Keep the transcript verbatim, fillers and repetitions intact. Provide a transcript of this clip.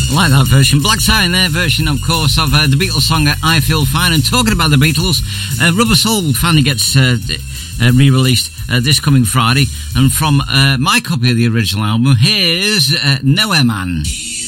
I like that version. Black Tie in their version, of course, of uh, the Beatles song I Feel Fine. And talking about the Beatles, uh, Rubber Soul finally gets uh, uh, re-released uh, this coming Friday. And from uh, my copy of the original album, here's uh, Nowhere Man.